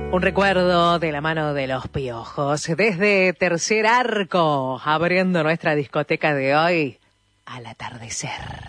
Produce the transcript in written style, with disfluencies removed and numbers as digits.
Un recuerdo de la mano de Los Piojos, desde Tercer Arco, abriendo nuestra discoteca de hoy al atardecer.